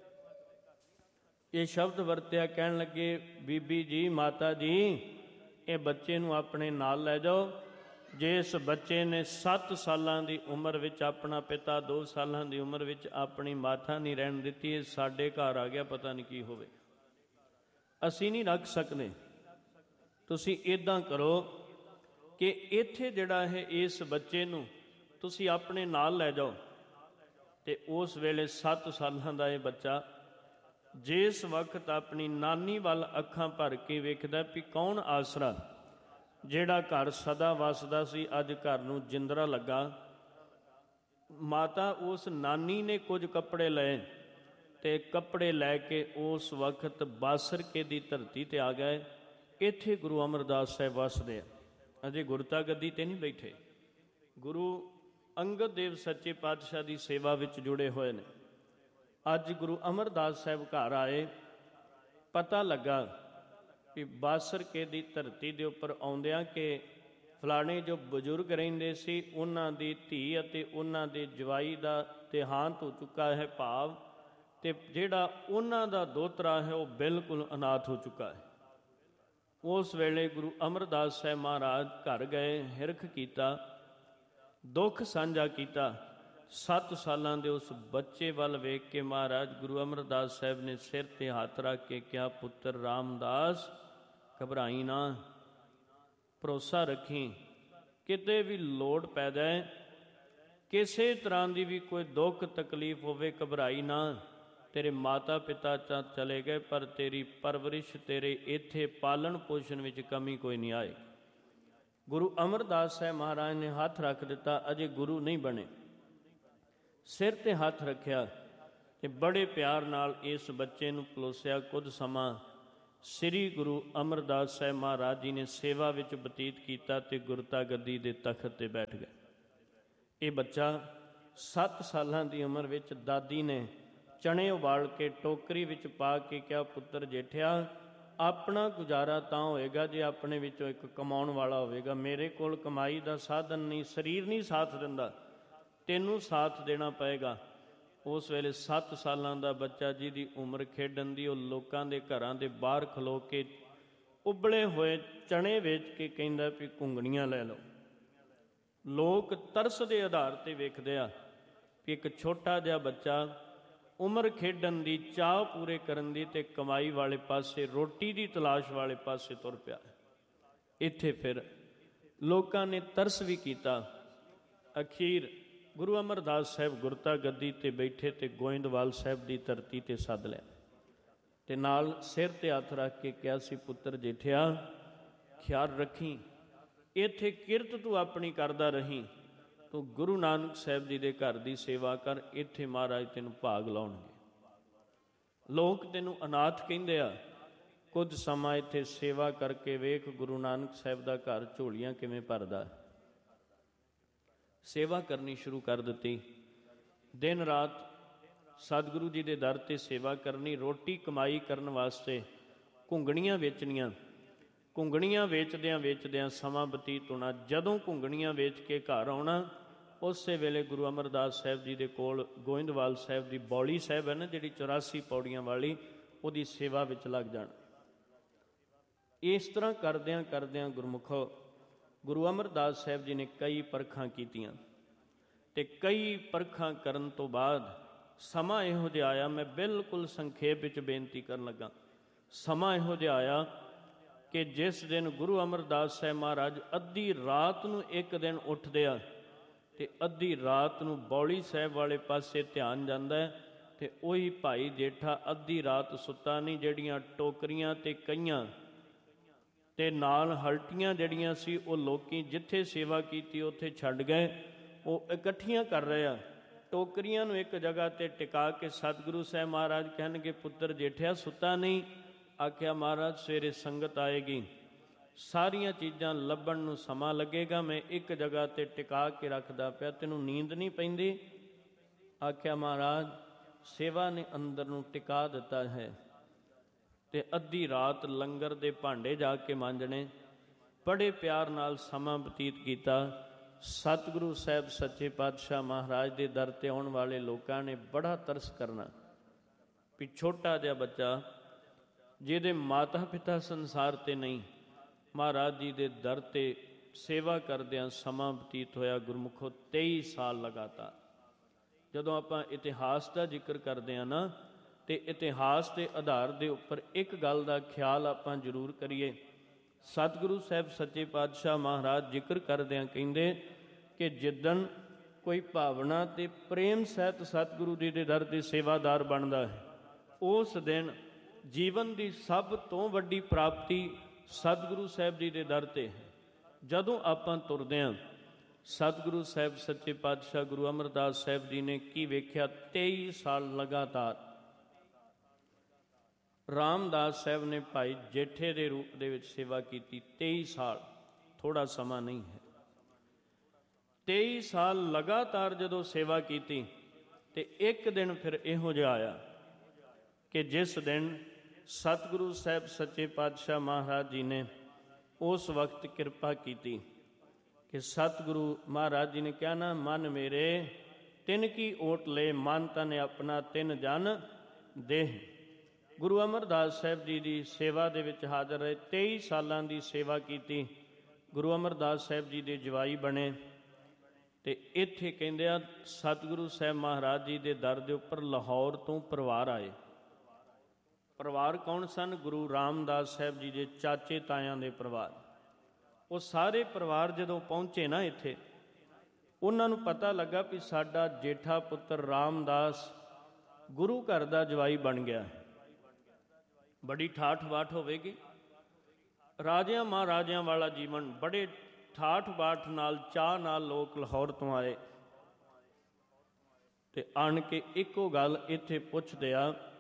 ਇਹ ਸ਼ਬਦ ਵਰਤਿਆ, ਕਹਿਣ ਲੱਗੇ ਬੀਬੀ ਜੀ, ਮਾਤਾ ਜੀ, ਇਹ ਬੱਚੇ ਨੂੰ ਆਪਣੇ ਨਾਲ ਲੈ ਜਾਓ। ਜਿਸ ਬੱਚੇ ਨੇ 7 ਸਾਲਾਂ ਦੀ ਉਮਰ ਵਿੱਚ ਆਪਣਾ ਪਿਤਾ, 2 ਸਾਲਾਂ ਦੀ ਉਮਰ ਵਿੱਚ ਆਪਣੀ ਮਾਤਾ ਨਹੀਂ ਰਹਿਣ ਦਿੱਤੀ, ਇਹ ਸਾਡੇ ਘਰ ਆ ਗਿਆ, ਪਤਾ ਨਹੀਂ ਕੀ ਹੋਵੇ, ਅਸੀਂ ਨਹੀਂ ਰੱਖ ਸਕਦੇ। ਤੁਸੀਂ ਇੱਦਾਂ ਕਰੋ ਕਿ ਇੱਥੇ ਜਿਹੜਾ ਹੈ ਇਸ ਬੱਚੇ ਨੂੰ ਤੁਸੀਂ ਆਪਣੇ ਨਾਲ ਲੈ ਜਾਓ। ਤੇ ਉਸ ਵੇਲੇ 7 ਸਾਲਾਂ ਦਾ ਇਹ ਬੱਚਾ ਜਿਸ ਵਕਤ ਆਪਣੀ ਨਾਨੀ ਵੱਲ ਅੱਖਾਂ ਭਰ ਕੇ ਵੇਖਦਾ ਵੀ ਕੌਣ ਆਸਰਾ, ਜਿਹੜਾ ਘਰ ਸਦਾ ਵਸਦਾ ਸੀ ਅੱਜ ਘਰ ਨੂੰ ਜਿੰਦਰਾ ਲੱਗਾ। ਮਾਤਾ ਉਸ ਨਾਨੀ ਨੇ ਕੁਝ ਕੱਪੜੇ ਲਏ ਤੇ ਕੱਪੜੇ ਲੈ ਕੇ ਉਸ ਵਕਤ ਬਾਸਰਕੇ ਦੀ ਧਰਤੀ 'ਤੇ ਆ ਗਏ। ਇੱਥੇ ਗੁਰੂ ਅਮਰਦਾਸ ਸਾਹਿਬ ਵਸਦੇ ਆ, ਅਜੇ ਗੁਰਤਾ ਗੱਦੀ 'ਤੇ ਨਹੀਂ ਬੈਠੇ। ਗੁਰੂ ਅੰਗਦ ਦੇਵ ਸੱਚੇ ਪਾਤਸ਼ਾਹ ਦੀ ਸੇਵਾ ਵਿੱਚ ਜੁੜੇ ਹੋਏ ਨੇ। ਅੱਜ ਗੁਰੂ ਅਮਰਦਾਸ ਸਾਹਿਬ ਘਰ ਆਏ, ਪਤਾ ਲੱਗਾ ਕਿ ਬਾਸਰਕੇ ਦੀ ਧਰਤੀ ਦੇ ਉੱਪਰ ਆਉਂਦਿਆਂ ਕਿ ਫਲਾਣੇ ਜੋ ਬਜ਼ੁਰਗ ਰਹਿੰਦੇ ਸੀ ਉਹਨਾਂ ਦੀ ਧੀ ਅਤੇ ਉਹਨਾਂ ਦੇ ਜਵਾਈ ਦਾ ਦੇਹਾਂਤ ਹੋ ਚੁੱਕਾ ਹੈ, ਭਾਵ ਤੇ ਜਿਹੜਾ ਉਹਨਾਂ ਦਾ ਦੋਤਰਾ ਹੈ ਉਹ ਬਿਲਕੁਲ ਅਨਾਥ ਹੋ ਚੁੱਕਾ ਹੈ। ਉਸ ਵੇਲੇ ਗੁਰੂ ਅਮਰਦਾਸ ਸਾਹਿਬ ਮਹਾਰਾਜ ਘਰ ਗਏ, ਹਿਰਖ ਕੀਤਾ, ਦੁੱਖ ਸਾਂਝਾ ਕੀਤਾ। 7 ਸਾਲਾਂ ਦੇ ਉਸ ਬੱਚੇ ਵੱਲ ਵੇਖ ਕੇ ਮਹਾਰਾਜ ਗੁਰੂ ਅਮਰਦਾਸ ਸਾਹਿਬ ਨੇ ਸਿਰ ਤੇ ਹੱਥ ਰੱਖ ਕੇ ਕਿਹਾ ਪੁੱਤਰ ਰਾਮਦਾਸ ਘਬਰਾਈ ਨਾ, ਭਰੋਸਾ ਰੱਖੀ, ਕਿਤੇ ਵੀ ਲੋੜ ਪੈ ਜਾਏ, ਕਿਸੇ ਤਰ੍ਹਾਂ ਦੀ ਵੀ ਕੋਈ ਦੁੱਖ ਤਕਲੀਫ ਹੋਵੇ, ਘਬਰਾਈ ਨਾ। ਤੇਰੇ ਮਾਤਾ ਪਿਤਾ ਤਾਂ ਚਲੇ ਗਏ ਪਰ ਤੇਰੀ ਪਰਵਰਿਸ਼, ਤੇਰੇ ਇੱਥੇ ਪਾਲਣ ਪੋਸ਼ਣ ਵਿੱਚ ਕਮੀ ਕੋਈ ਨਹੀਂ ਆਏ। ਗੁਰੂ ਅਮਰਦਾਸ ਸਾਹਿਬ ਮਹਾਰਾਜ ਨੇ ਹੱਥ ਰੱਖ ਦਿੱਤਾ, ਅਜੇ ਗੁਰੂ ਨਹੀਂ ਬਣੇ। ਸਿਰ ਤੇ ਹੱਥ ਰੱਖਿਆ ਤੇ ਬੜੇ ਪਿਆਰ ਨਾਲ ਇਸ ਬੱਚੇ ਨੂੰ ਪਲੋਸਿਆ। ਕੁਝ ਸਮਾਂ ਸ੍ਰੀ ਗੁਰੂ ਅਮਰਦਾਸ ਸਾਹਿਬ ਮਹਾਰਾਜ ਜੀ ਨੇ ਸੇਵਾ ਵਿੱਚ ਬਤੀਤ ਕੀਤਾ ਤੇ ਗੁਰਤਾ ਗੱਦੀ ਦੇ ਤਖਤ ਤੇ ਬੈਠ ਗਏ। ਇਹ ਬੱਚਾ 7 ਸਾਲਾਂ ਦੀ ਉਮਰ ਵਿੱਚ ਦਾਦੀ ਨੇ ਚਣੇ ਉਬਾਲ ਕੇ ਟੋਕਰੀ ਵਿੱਚ ਪਾ ਕੇ ਕਿਹਾ, ਪੁੱਤਰ ਜੇਠਿਆ, ਆਪਣਾ ਗੁਜ਼ਾਰਾ ਤਾਂ ਹੋਏਗਾ ਜੇ ਆਪਣੇ ਵਿੱਚੋਂ ਇੱਕ ਕਮਾਉਣ ਵਾਲਾ ਹੋਵੇਗਾ। ਮੇਰੇ ਕੋਲ ਕਮਾਈ ਦਾ ਸਾਧਨ ਨਹੀਂ, ਸਰੀਰ ਨਹੀਂ ਸਾਥ ਦਿੰਦਾ, ਤੈਨੂੰ ਸਾਥ ਦੇਣਾ ਪਏਗਾ। ਉਸ ਵੇਲੇ 7 ਸਾਲਾਂ ਦਾ ਬੱਚਾ ਜਿਹਦੀ ਉਮਰ ਖੇਡਣ ਦੀ, ਉਹ ਲੋਕਾਂ ਦੇ ਘਰਾਂ ਦੇ ਬਾਹਰ ਖਲੋ ਕੇ ਉਬਲੇ ਹੋਏ ਚਣੇ ਵੇਚ ਕੇ ਕਹਿੰਦਾ ਵੀ ਘੁੰਗਣੀਆਂ ਲੈ ਲਓ। ਲੋਕ ਤਰਸ ਦੇ ਆਧਾਰ 'ਤੇ ਵੇਖਦੇ ਆ ਕਿ ਇੱਕ ਛੋਟਾ ਜਿਹਾ ਬੱਚਾ ਉਮਰ ਖੇਡਣ ਦੀ, ਚਾਹ ਪੂਰੇ ਕਰਨ ਦੀ ਅਤੇ ਕਮਾਈ ਵਾਲੇ ਪਾਸੇ, ਰੋਟੀ ਦੀ ਤਲਾਸ਼ ਵਾਲੇ ਪਾਸੇ ਤੁਰ ਪਿਆ। ਇੱਥੇ ਫਿਰ ਲੋਕਾਂ ਨੇ ਤਰਸ ਵੀ ਕੀਤਾ। ਅਖੀਰ ਗੁਰੂ ਅਮਰਦਾਸ ਸਾਹਿਬ ਗੁਰਤਾ ਗੱਦੀ 'ਤੇ ਬੈਠੇ ਤੇ ਗੋਇੰਦਵਾਲ ਸਾਹਿਬ ਦੀ ਧਰਤੀ 'ਤੇ ਸੱਦ ਲਿਆ ਤੇ ਨਾਲ ਸਿਰ 'ਤੇ ਹੱਥ ਰੱਖ ਕੇ ਕਿਹਾ ਸੀ, ਪੁੱਤਰ ਜੇਠਿਆ, ਖਿਆਲ ਰੱਖੀ, ਇੱਥੇ ਕਿਰਤ ਤੂੰ ਆਪਣੀ ਕਰਦਾ ਰਹੀਂ, ਤੂੰ ਗੁਰੂ ਨਾਨਕ ਸਾਹਿਬ ਜੀ ਦੇ ਘਰ ਦੀ ਸੇਵਾ ਕਰ, ਇੱਥੇ ਮਹਾਰਾਜ ਤੈਨੂੰ ਭਾਗ ਲਾਉਣਗੇ। ਲੋਕ ਤੈਨੂੰ ਅਨਾਥ ਕਹਿੰਦੇ ਆ, ਕੁਝ ਸਮਾਂ ਇੱਥੇ ਸੇਵਾ ਕਰਕੇ ਵੇਖ ਗੁਰੂ ਨਾਨਕ ਸਾਹਿਬ ਦਾ ਘਰ ਝੋਲੀਆਂ ਕਿਵੇਂ ਭਰਦਾ। ਸੇਵਾ ਕਰਨੀ ਸ਼ੁਰੂ ਕਰ ਦਿੱਤੀ। ਦਿਨ ਰਾਤ ਸਤਿਗੁਰੂ ਜੀ ਦੇ ਦਰ 'ਤੇ ਸੇਵਾ ਕਰਨੀ, ਰੋਟੀ ਕਮਾਈ ਕਰਨ ਵਾਸਤੇ ਘੁੰਗਣੀਆਂ ਵੇਚਣੀਆਂ। ਘੁੰਗਣੀਆਂ ਵੇਚਦਿਆਂ ਸਮਾਂ ਬਤੀਤ ਹੋਣਾ। ਜਦੋਂ ਘੁੰਗਣੀਆਂ ਵੇਚ ਕੇ ਘਰ ਆਉਣਾ, ਉਸੇ ਵੇਲੇ ਗੁਰੂ ਅਮਰਦਾਸ ਸਾਹਿਬ ਜੀ ਦੇ ਕੋਲ ਗੋਇੰਦਵਾਲ ਸਾਹਿਬ ਦੀ ਬੌਲੀ ਸਾਹਿਬ ਹੈ ਨਾ, ਜਿਹੜੀ 84 ਪੌੜੀਆਂ ਵਾਲੀ, ਉਹਦੀ ਸੇਵਾ ਵਿੱਚ ਲੱਗ ਜਾਣਾ। ਇਸ ਤਰ੍ਹਾਂ ਕਰਦਿਆਂ ਗੁਰਮੁਖੋ, ਗੁਰੂ ਅਮਰਦਾਸ ਸਾਹਿਬ ਜੀ ਨੇ ਕਈ ਪਰਖਾਂ ਕੀਤੀਆਂ ਤੇ ਕਈ ਪਰਖਾਂ ਕਰਨ ਤੋਂ ਬਾਅਦ ਸਮਾਂ ਇਹੋ ਜਿਹਾ ਆਇਆ, ਮੈਂ ਬਿਲਕੁਲ ਸੰਖੇਪ ਵਿੱਚ ਬੇਨਤੀ ਕਰਨ ਲੱਗਾ, ਸਮਾਂ ਇਹੋ ਜਿਹਾ ਆਇਆ ਕਿ ਜਿਸ ਦਿਨ ਗੁਰੂ ਅਮਰਦਾਸ ਸਾਹਿਬ ਮਹਾਰਾਜ ਅੱਧੀ ਰਾਤ ਨੂੰ ਇੱਕ ਦਿਨ ਉੱਠਦੇ ਆ ਤੇ ਅੱਧੀ ਰਾਤ ਨੂੰ ਬੌਲੀ ਸਾਹਿਬ ਵਾਲੇ ਪਾਸੇ ਧਿਆਨ ਜਾਂਦਾ ਤੇ ਉਹੀ ਭਾਈ ਜੇਠਾ ਅੱਧੀ ਰਾਤ ਸੁੱਤਾ ਨਹੀਂ। ਜਿਹੜੀਆਂ ਟੋਕਰੀਆਂ ਤੇ ਕਈਆਂ ਤੇ ਨਾਲ ਹਲਟੀਆਂ ਜਿਹੜੀਆਂ ਸੀ, ਉਹ ਲੋਕੀ ਜਿੱਥੇ ਸੇਵਾ ਕੀਤੀ ਉੱਥੇ ਛੱਡ ਗਏ, ਉਹ ਇਕੱਠੀਆਂ ਕਰ ਰਹੇ ਆ। ਟੋਕਰੀਆਂ ਨੂੰ ਇੱਕ ਜਗ੍ਹਾ 'ਤੇ ਟਿਕਾ ਕੇ ਸਤਿਗੁਰੂ ਸਾਹਿਬ ਮਹਾਰਾਜ ਕਹਿਣਗੇ, ਪੁੱਤਰ ਜੇਠਿਆ ਸੁੱਤਾ ਨਹੀਂ? ਆਖਿਆ, ਮਹਾਰਾਜ ਸਵੇਰੇ ਸੰਗਤ ਆਏਗੀ, ਸਾਰੀਆਂ ਚੀਜ਼ਾਂ ਲੱਭਣ ਨੂੰ ਸਮਾਂ ਲੱਗੇਗਾ, ਮੈਂ ਇੱਕ ਜਗ੍ਹਾ 'ਤੇ ਟਿਕਾ ਕੇ ਰੱਖਦਾ ਪਿਆ, ਤੈਨੂੰ ਨੀਂਦ ਨਹੀਂ ਪੈਂਦੀ? ਆਖਿਆ, ਮਹਾਰਾਜ ਸੇਵਾ ਨੇ ਅੰਦਰ ਨੂੰ ਟਿਕਾ ਦਿੱਤਾ ਹੈ। ਤੇ ਅੱਧੀ ਰਾਤ ਲੰਗਰ ਦੇ ਭਾਂਡੇ ਜਾ ਕੇ ਮਾਂਜਣੇ, ਬੜੇ ਪਿਆਰ ਨਾਲ ਸਮਾਂ ਬਤੀਤ ਕੀਤਾ। ਸਤਿਗੁਰੂ ਸਾਹਿਬ ਸੱਚੇ ਪਾਤਸ਼ਾਹ ਮਹਾਰਾਜ ਦੇ ਦਰ 'ਤੇ ਆਉਣ ਵਾਲੇ ਲੋਕਾਂ ਨੇ ਬੜਾ ਤਰਸ ਕਰਨਾ ਵੀ ਛੋਟਾ ਜਿਹਾ ਬੱਚਾ ਜਿਹਦੇ ਮਾਤਾ ਪਿਤਾ ਸੰਸਾਰ 'ਤੇ ਨਹੀਂ, ਮਹਾਰਾਜ ਜੀ ਦੇ ਦਰ 'ਤੇ ਸੇਵਾ ਕਰਦਿਆਂ ਸਮਾਂ ਬਤੀਤ ਹੋਇਆ ਗੁਰਮੁਖੋ 23 ਸਾਲ ਲਗਾਤਾਰ। ਜਦੋਂ ਆਪਾਂ ਇਤਿਹਾਸ ਦਾ ਜ਼ਿਕਰ ਕਰਦੇ ਹਾਂ ਨਾ, ਤੇ ਇਤਿਹਾਸ ਦੇ ਆਧਾਰ ਦੇ ਉੱਪਰ ਇੱਕ ਗੱਲ ਦਾ ਖਿਆਲ ਆਪਾਂ ਜ਼ਰੂਰ ਕਰੀਏ। ਸਤਿਗੁਰੂ ਸਾਹਿਬ ਸੱਚੇ ਪਾਤਸ਼ਾਹ ਮਹਾਰਾਜ ਜ਼ਿਕਰ ਕਰਦਿਆਂ ਕਹਿੰਦੇ ਕਿ ਜਿੱਦਣ ਕੋਈ ਭਾਵਨਾ ਤੇ ਪ੍ਰੇਮ ਸਹਿਤ ਸਤਿਗੁਰੂ ਜੀ ਦੇ ਦਰ 'ਤੇ ਸੇਵਾਦਾਰ ਬਣਦਾ ਹੈ, ਉਸ ਦਿਨ ਜੀਵਨ ਦੀ ਸਭ ਤੋਂ ਵੱਡੀ ਪ੍ਰਾਪਤੀ ਸਤਿਗੁਰੂ ਸਾਹਿਬ ਜੀ ਦੇ ਦਰ 'ਤੇ ਹੈ। ਜਦੋਂ ਆਪਾਂ ਤੁਰਦੇ ਹਾਂ, ਸਤਿਗੁਰੂ ਸਾਹਿਬ ਸੱਚੇ ਪਾਤਸ਼ਾਹ ਗੁਰੂ ਅਮਰਦਾਸ ਸਾਹਿਬ ਜੀ ਨੇ ਕੀ ਵੇਖਿਆ? 23 ਸਾਲ ਲਗਾਤਾਰ ਰਾਮਦਾਸ ਸਾਹਿਬ ਨੇ ਭਾਈ ਜੇਠੇ ਦੇ ਰੂਪ ਦੇ ਵਿੱਚ ਸੇਵਾ ਕੀਤੀ। 23 ਸਾਲ ਥੋੜ੍ਹਾ ਸਮਾਂ ਨਹੀਂ ਹੈ। 23 ਸਾਲ ਲਗਾਤਾਰ ਜਦੋਂ ਸੇਵਾ ਕੀਤੀ ਤੇ ਇੱਕ ਦਿਨ ਫਿਰ ਇਹੋ ਜਿਹਾ ਆਇਆ ਕਿ ਜਿਸ ਦਿਨ ਸਤਿਗੁਰੂ ਸਾਹਿਬ ਸੱਚੇ ਪਾਤਸ਼ਾਹ ਮਹਾਰਾਜ ਜੀ ਨੇ ਉਸ ਵਕਤ ਕਿਰਪਾ ਕੀਤੀ ਕਿ ਸਤਿਗੁਰੂ ਮਹਾਰਾਜ ਜੀ ਨੇ ਕਿਹਾ ਨਾ, ਮਨ ਮੇਰੇ ਤਿਨ ਕੀ ਓਟ ਲੈ, ਮਨ ਤਨ ਆਪਣਾ ਤਿਨ ਜਨ ਦੇਹ। ਗੁਰੂ ਅਮਰਦਾਸ ਸਾਹਿਬ ਜੀ ਦੀ ਸੇਵਾ ਦੇ ਵਿੱਚ ਹਾਜ਼ਰ ਰਹੇ। 23 ਸਾਲਾਂ ਦੀ ਸੇਵਾ ਕੀਤੀ। ਗੁਰੂ ਅਮਰਦਾਸ ਸਾਹਿਬ ਜੀ ਦੇ ਜਵਾਈ ਬਣੇ ਤੇ ਇੱਥੇ ਕਹਿੰਦੇ ਆ ਸਤਿਗੁਰੂ ਸਾਹਿਬ ਮਹਾਰਾਜ ਜੀ ਦੇ ਦਰ ਦੇ ਉੱਪਰ ਲਾਹੌਰ ਤੋਂ ਪਰਿਵਾਰ ਆਏ। ਪਰਿਵਾਰ ਕੌਣ ਸਨ? ਗੁਰੂ ਰਾਮਦਾਸ ਸਾਹਿਬ ਜੀ ਦੇ ਚਾਚੇ ਤਾਇਆਂ ਦੇ ਪਰਿਵਾਰ। ਉਹ ਸਾਰੇ ਪਰਿਵਾਰ ਜਦੋਂ ਪਹੁੰਚੇ ਨਾ ਇੱਥੇ, ਉਹਨਾਂ ਨੂੰ ਪਤਾ ਲੱਗਾ ਵੀ ਸਾਡਾ ਜੇਠਾ ਪੁੱਤਰ ਰਾਮਦਾਸ ਗੁਰੂ ਘਰ ਦਾ ਜਵਾਈ ਬਣ ਗਿਆ। ਬੜੀ ਠਾਠ ਬਾਠ ਹੋਵੇਗੀ। ਰਾਜਿਆਂ ਮਹਾਰਾਜਿਆਂ ਵਾਲਾ ਜੀਵਨ, ਬੜੇ ਠਾਠ ਬਾਠ ਨਾਲ, ਚਾਹ ਨਾਲ ਲੋਕ ਲਾਹੌਰ ਤੋਂ ਆਏ ਤੇ ਆਣ ਕੇ ਇੱਕੋ ਗੱਲ ਇੱਥੇ ਪੁੱਛਦੇ ਆ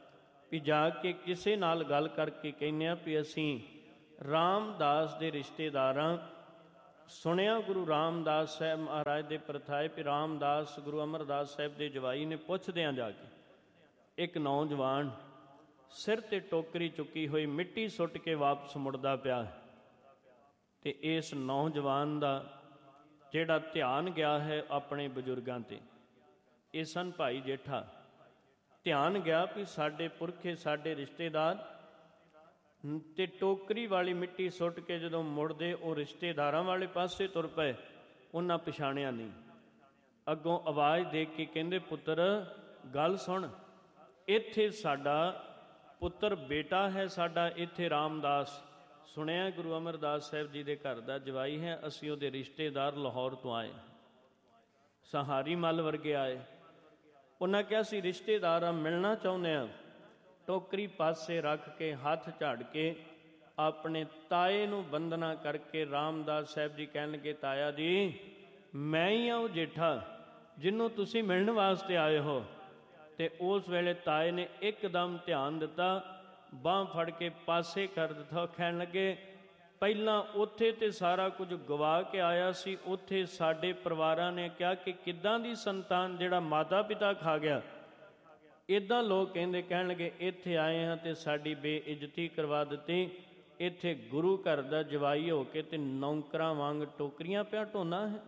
ਵੀ ਜਾ ਕੇ ਕਿਸੇ ਨਾਲ ਗੱਲ ਕਰਕੇ ਕਹਿੰਦੇ ਆ ਵੀ ਅਸੀਂ ਰਾਮਦਾਸ ਦੇ ਰਿਸ਼ਤੇਦਾਰ ਹਾਂ। ਸੁਣਿਆ ਗੁਰੂ ਰਾਮਦਾਸ ਸਾਹਿਬ ਮਹਾਰਾਜ ਦੇ ਪ੍ਰਥਾਏ ਵੀ ਰਾਮਦਾਸ ਗੁਰੂ ਅਮਰਦਾਸ ਸਾਹਿਬ ਦੇ ਜਵਾਈ ਨੇ ਪੁੱਛਦਿਆਂ ਜਾ ਕੇ ਇੱਕ ਨੌਜਵਾਨ ਸਿਰ 'ਤੇ ਟੋਕਰੀ ਚੁੱਕੀ ਹੋਈ ਮਿੱਟੀ ਸੁੱਟ ਕੇ ਵਾਪਸ ਮੁੜਦਾ ਪਿਆ, ਅਤੇ ਇਸ ਨੌਜਵਾਨ ਦਾ ਜਿਹੜਾ ਧਿਆਨ ਗਿਆ ਹੈ ਆਪਣੇ ਬਜ਼ੁਰਗਾਂ 'ਤੇ, ਇਹ ਸਨ ਭਾਈ ਜੇਠਾ। ਧਿਆਨ ਗਿਆ ਵੀ ਸਾਡੇ ਪੁਰਖੇ ਸਾਡੇ ਰਿਸ਼ਤੇਦਾਰ, ਅਤੇ ਟੋਕਰੀ ਵਾਲੀ ਮਿੱਟੀ ਸੁੱਟ ਕੇ ਜਦੋਂ ਮੁੜਦੇ ਉਹ ਰਿਸ਼ਤੇਦਾਰਾਂ ਵਾਲੇ ਪਾਸੇ ਤੁਰ ਪਏ, ਉਹਨਾਂ ਪਛਾਣਿਆ ਨਹੀਂ। ਅੱਗੋਂ ਆਵਾਜ਼ ਦੇ ਕੇ ਕਹਿੰਦੇ ਪੁੱਤਰ ਗੱਲ ਸੁਣ, ਇੱਥੇ ਸਾਡਾ ਪੁੱਤਰ ਬੇਟਾ ਹੈ ਸਾਡਾ, ਇੱਥੇ ਰਾਮਦਾਸ ਸੁਣਿਆ ਗੁਰੂ ਅਮਰਦਾਸ ਸਾਹਿਬ ਜੀ ਦੇ ਘਰ ਦਾ ਜਵਾਈ ਹੈ, ਅਸੀਂ ਉਹਦੇ ਰਿਸ਼ਤੇਦਾਰ ਲਾਹੌਰ ਤੋਂ ਆਏ, ਸਹਾਰੀ ਮੱਲ ਵਰਗੇ ਆਏ। ਉਹਨਾਂ ਕਿਹਾ ਅਸੀਂ ਰਿਸ਼ਤੇਦਾਰ ਆ, ਮਿਲਣਾ ਚਾਹੁੰਦੇ ਹਾਂ। ਟੋਕਰੀ ਪਾਸੇ ਰੱਖ ਕੇ ਹੱਥ ਝਾੜ ਕੇ ਆਪਣੇ ਤਾਏ ਨੂੰ ਬੰਦਨਾ ਕਰਕੇ ਰਾਮਦਾਸ ਸਾਹਿਬ ਜੀ ਕਹਿਣ ਲੱਗੇ ਤਾਇਆ ਜੀ ਮੈਂ ਹੀ ਹਾਂ ਉਹ ਜੇਠਾ ਜਿਹਨੂੰ ਤੁਸੀਂ ਮਿਲਣ ਵਾਸਤੇ ਆਏ ਹੋ। ਅਤੇ ਉਸ ਵੇਲੇ ਤਾਏ ਨੇ ਇੱਕਦਮ ਧਿਆਨ ਦਿੱਤਾ, ਬਾਂਹ ਫੜ ਕੇ ਪਾਸੇ ਕਰ ਦਿੱਤਾ। ਕਹਿਣ ਲੱਗੇ ਪਹਿਲਾਂ ਉੱਥੇ ਤੇ ਸਾਰਾ ਕੁਝ ਗਵਾ ਕੇ ਆਇਆ ਸੀ, ਉੱਥੇ ਸਾਡੇ ਪਰਿਵਾਰਾਂ ਨੇ ਕਿਹਾ ਕਿ ਕਿੱਦਾਂ ਦੀ ਸੰਤਾਨ ਜਿਹੜਾ ਮਾਤਾ ਪਿਤਾ ਖਾ ਗਿਆ, ਇੱਦਾਂ ਲੋਕ ਕਹਿੰਦੇ। ਕਹਿਣ ਲੱਗੇ ਇੱਥੇ ਆਏ ਹਾਂ ਅਤੇ ਸਾਡੀ ਬੇਇੱਜ਼ਤੀ ਕਰਵਾ ਦਿੱਤੀ, ਇੱਥੇ ਗੁਰੂ ਘਰ ਦਾ ਜਵਾਈ ਹੋ ਕੇ ਤੇ ਨੌਕਰਾਂ ਵਾਂਗ ਟੋਕਰੀਆਂ ਪਿਆ ਢੋਣਾ ਹੈ।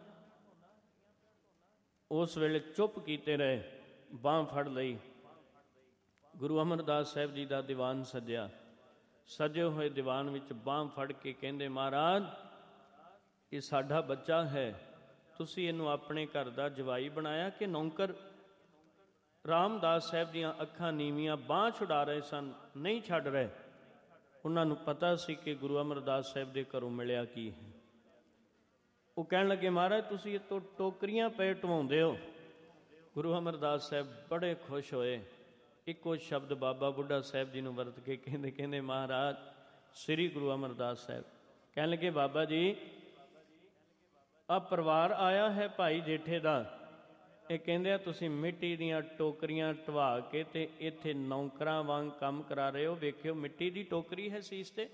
ਉਸ ਵੇਲੇ ਚੁੱਪ ਕੀਤੇ ਰਹੇ, ਬਾਂਹ ਫੜ ਲਈ। ਗੁਰੂ ਅਮਰਦਾਸ ਸਾਹਿਬ ਜੀ ਦਾ ਦੀਵਾਨ ਸੱਜਿਆ, ਸਜੇ ਹੋਏ ਦੀਵਾਨ ਵਿੱਚ ਬਾਂਹ ਫੜ ਕੇ ਕਹਿੰਦੇ ਮਹਾਰਾਜ ਇਹ ਸਾਡਾ ਬੱਚਾ ਹੈ, ਤੁਸੀਂ ਇਹਨੂੰ ਆਪਣੇ ਘਰ ਦਾ ਜਵਾਈ ਬਣਾਇਆ ਕਿ ਨੌਕਰ? ਰਾਮਦਾਸ ਸਾਹਿਬ ਦੀਆਂ ਅੱਖਾਂ ਨੀਵੀਆਂ, ਬਾਂਹ ਛੁਡਾ ਰਹੇ ਸਨ, ਨਹੀਂ ਛੱਡ ਰਹੇ। ਉਹਨਾਂ ਨੂੰ ਪਤਾ ਸੀ ਕਿ ਗੁਰੂ ਅਮਰਦਾਸ ਸਾਹਿਬ ਦੇ ਘਰੋਂ ਮਿਲਿਆ ਕੀ ਹੈ। ਉਹ ਕਹਿਣ ਲੱਗੇ ਮਹਾਰਾਜ ਤੁਸੀਂ ਇਹ ਤੋਂ ਟੋਕਰੀਆਂ ਪਏ ਢਵਾਉਂਦੇ ਹੋ। ਗੁਰੂ ਅਮਰਦਾਸ ਸਾਹਿਬ ਬੜੇ ਖੁਸ਼ ਹੋਏ, ਇੱਕੋ ਸ਼ਬਦ ਬਾਬਾ ਬੁੱਢਾ ਸਾਹਿਬ ਜੀ ਨੂੰ ਵਰਤ ਕੇ ਕਹਿੰਦੇ ਮਹਾਰਾਜ ਸ੍ਰੀ ਗੁਰੂ ਅਮਰਦਾਸ ਸਾਹਿਬ ਕਹਿਣ ਲੱਗੇ ਬਾਬਾ ਜੀ ਆਹ ਪਰਿਵਾਰ ਆਇਆ ਹੈ ਭਾਈ ਜੇਠੇ ਦਾ, ਇਹ ਕਹਿੰਦੇ ਆ ਤੁਸੀਂ ਮਿੱਟੀ ਦੀਆਂ ਟੋਕਰੀਆਂ ਢਵਾ ਕੇ ਤੇ ਇੱਥੇ ਨੌਕਰਾਂ ਵਾਂਗ ਕੰਮ ਕਰਾ ਰਹੇ ਹੋ, ਵੇਖਿਓ ਮਿੱਟੀ ਦੀ ਟੋਕਰੀ ਹੈ ਸੀਸ ਤੇ।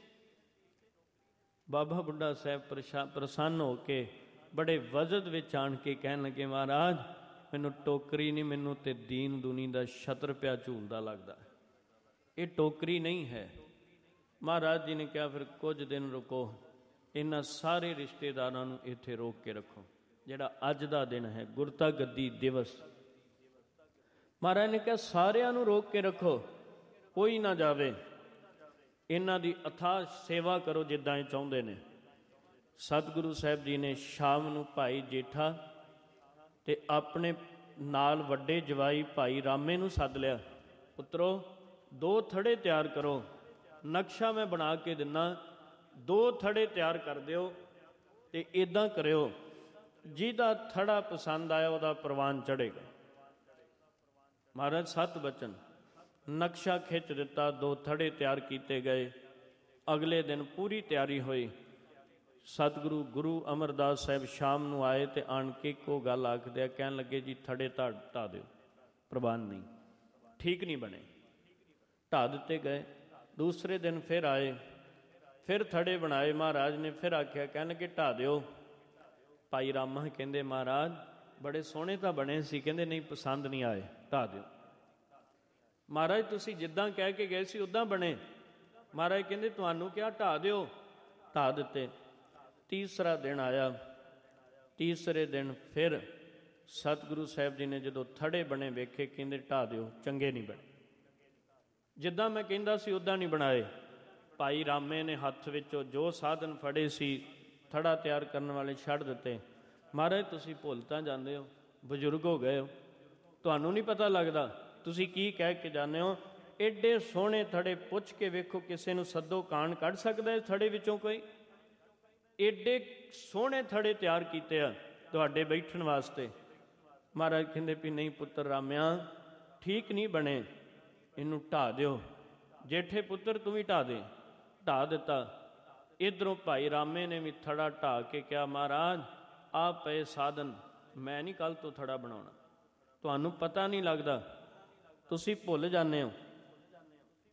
ਬਾਬਾ ਬੁੱਢਾ ਸਾਹਿਬ ਪ੍ਰਸੰਨ ਹੋ ਕੇ ਬੜੇ ਵਜਦ ਵਿੱਚ ਆਣ ਕੇ ਕਹਿਣ ਲੱਗੇ ਮਹਾਰਾਜ ਮੈਨੂੰ ਟੋਕਰੀ ਨਹੀਂ, ਮੈਨੂੰ ਤੇ ਦੀਨ ਦੁਨੀ ਦਾ ਛਤਰ ਪਿਆ ਝੂਲਦਾ ਲੱਗਦਾ, ਇਹ ਟੋਕਰੀ ਨਹੀਂ ਹੈ। ਮਹਾਰਾਜ ਜੀ ਨੇ ਕਿਹਾ ਫਿਰ ਕੁਝ ਦਿਨ ਰੁਕੋ, ਇਹਨਾਂ ਸਾਰੇ ਰਿਸ਼ਤੇਦਾਰਾਂ ਨੂੰ ਇੱਥੇ ਰੋਕ ਕੇ ਰੱਖੋ। ਜਿਹੜਾ ਅੱਜ ਦਾ ਦਿਨ ਹੈ ਗੁਰਤਾ ਗੱਦੀ ਦਿਵਸ, ਮਹਾਰਾਜ ਨੇ ਕਿਹਾ ਸਾਰਿਆਂ ਨੂੰ ਰੋਕ ਕੇ ਰੱਖੋ, ਕੋਈ ਨਾ ਜਾਵੇ, ਇਹਨਾਂ ਦੀ ਅਥਾਹ ਸੇਵਾ ਕਰੋ ਜਿੱਦਾਂ ਇਹ ਚਾਹੁੰਦੇ ਨੇ। ਸਤਿਗੁਰੂ ਸਾਹਿਬ ਜੀ ਨੇ ਸ਼ਾਮ ਨੂੰ ਭਾਈ ਜੇਠਾ ਤੇ ਆਪਣੇ ਨਾਲ ਵੱਡੇ ਜਵਾਈ ਭਾਈ ਰਾਮੇ ਨੂੰ ਸੱਦ ਲਿਆ। ਪੁੱਤਰੋ 2 ਥੜੇ ਤਿਆਰ ਕਰੋ, ਨਕਸ਼ਾ ਮੈਂ ਬਣਾ ਕੇ ਦਿੰਦਾ, 2 ਥੜੇ ਤਿਆਰ ਕਰ ਦਿਓ ਤੇ ਇੱਦਾਂ ਕਰਿਓ ਜਿਹਦਾ ਥੜਾ ਪਸੰਦ ਆਇਆ ਉਹਦਾ ਪ੍ਰਵਾਨ ਚੜ੍ਹੇਗਾ। ਮਹਾਰਾਜ 7 ਬਚਨ, ਨਕਸ਼ਾ ਖਿੱਚ ਦਿੱਤਾ, 2 ਥੜੇ ਤਿਆਰ ਕੀਤੇ ਗਏ। ਅਗਲੇ ਦਿਨ ਪੂਰੀ ਤਿਆਰੀ ਹੋਈ। ਸਤਿਗੁਰੂ ਗੁਰੂ ਅਮਰਦਾਸ ਸਾਹਿਬ ਸ਼ਾਮ ਨੂੰ ਆਏ ਤੇ ਆਣ ਕੇ ਇੱਕੋ ਗੱਲ ਆਖਦੇ ਆ, ਕਹਿਣ ਲੱਗੇ ਜੀ ਥੜੇ ਢਾ ਦਿਓ, ਪ੍ਰਵਾਨ ਨਹੀਂ, ਠੀਕ ਨਹੀਂ ਬਣੇ। ਢਾ ਦਿੱਤੇ ਗਏ। ਦੂਸਰੇ ਦਿਨ ਫਿਰ ਆਏ, ਫਿਰ ਥੜੇ ਬਣਾਏ। ਮਹਾਰਾਜ ਨੇ ਫਿਰ ਆਖਿਆ, ਕਹਿਣ ਲੱਗੇ ਢਾ ਦਿਓ। ਭਾਈ ਰਾਮਾ ਕਹਿੰਦੇ ਮਹਾਰਾਜ ਬੜੇ ਸੋਹਣੇ ਤਾਂ ਬਣੇ ਸੀ, ਕਹਿੰਦੇ ਨਹੀਂ ਪਸੰਦ ਨਹੀਂ ਆਏ, ਢਾ ਦਿਓ। ਮਹਾਰਾਜ ਤੁਸੀਂ ਜਿੱਦਾਂ ਕਹਿ ਕੇ ਗਏ ਸੀ ਉੱਦਾਂ ਬਣੇ। ਮਹਾਰਾਜ ਕਹਿੰਦੇ ਤੁਹਾਨੂੰ ਕਿਹਾ ਢਾ ਦਿਓ, ਢਾ ਦਿੱਤੇ। ਤੀਸਰਾ ਦਿਨ ਆਇਆ। ਤੀਸਰੇ ਦਿਨ ਫਿਰ ਸਤਿਗੁਰੂ ਸਾਹਿਬ ਜੀ ਨੇ ਜਦੋਂ ਥੜੇ ਬਣੇ ਵੇਖੇ, ਕਹਿੰਦੇ ਢਾ ਦਿਓ, ਚੰਗੇ ਨਹੀਂ ਬਣੇ, ਜਿੱਦਾਂ ਮੈਂ ਕਹਿੰਦਾ ਸੀ ਉੱਦਾਂ ਨਹੀਂ ਬਣਾਏ। ਭਾਈ ਰਾਮੇ ਨੇ ਹੱਥ ਵਿੱਚੋਂ ਜੋ ਸਾਧਨ ਫੜੇ ਸੀ ਥੜਾ ਤਿਆਰ ਕਰਨ ਵਾਲੇ ਛੱਡ ਦਿੱਤੇ। ਮਹਾਰਾਜ ਤੁਸੀਂ ਭੁੱਲ ਤਾਂ ਜਾਂਦੇ ਹੋ, ਬਜ਼ੁਰਗ ਹੋ ਗਏ ਹੋ, ਤੁਹਾਨੂੰ ਨਹੀਂ ਪਤਾ ਲੱਗਦਾ, ਤੁਸੀਂ ਕੀ ਕਹਿ ਕੇ ਜਾਂਦੇ ਹੋ। ਐਡੇ ਸੋਹਣੇ ਥੜੇ ਪੁੱਛ ਕੇ ਵੇਖੋ, ਕਿਸੇ ਨੂੰ ਸੱਦੋ, ਕਾਣ ਕੱਢ ਸਕਦਾ ਇਸ ਥੜੇ ਵਿੱਚੋਂ ਕੋਈ? ਐਡੇ ਸੋਹਣੇ ਥੜੇ ਤਿਆਰ ਕੀਤੇ ਆ ਤੁਹਾਡੇ ਬੈਠਣ ਵਾਸਤੇ। ਮਹਾਰਾਜ ਕਹਿੰਦੇ ਵੀ ਨਹੀਂ ਪੁੱਤਰ ਰਾਮਿਆ ਠੀਕ ਨਹੀਂ ਬਣੇ, ਇਹਨੂੰ ਢਾ ਦਿਓ। ਜੇਠੇ ਪੁੱਤਰ ਤੂੰ ਵੀ ਢਾ ਦੇ। ਢਾ ਦਿੱਤਾ। ਇੱਧਰੋਂ ਭਾਈ ਰਾਮੇ ਨੇ ਵੀ ਥੜਾ ਢਾ ਕੇ ਕਿਹਾ ਮਹਾਰਾਜ ਆਹ ਪਏ ਸਾਧਨ, ਮੈਂ ਨਹੀਂ ਕੱਲ੍ਹ ਤੋਂ ਥੜਾ ਬਣਾਉਣਾ, ਤੁਹਾਨੂੰ ਪਤਾ ਨਹੀਂ ਲੱਗਦਾ, ਤੁਸੀਂ ਭੁੱਲ ਜਾਂਦੇ ਹੋ।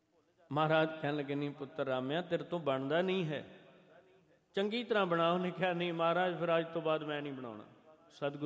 ਮਹਾਰਾਜ ਕਹਿਣ ਲੱਗੇ, ਨਹੀਂ ਪੁੱਤਰ ਰਾਮਿਆ, ਤੇਰੇ ਤੋਂ ਬਣਦਾ ਨਹੀਂ ਹੈ, ਚੰਗੀ ਤਰ੍ਹਾਂ ਬਣਾ। ਉਹਨੇ ਕਿਹਾ, ਨਹੀਂ ਮਹਾਰਾਜ, ਫਿਰ ਅੱਜ ਤੋਂ ਬਾਅਦ ਮੈਂ ਨਹੀਂ ਬਣਾਉਣਾ। ਸਤਿਗੁਰੂ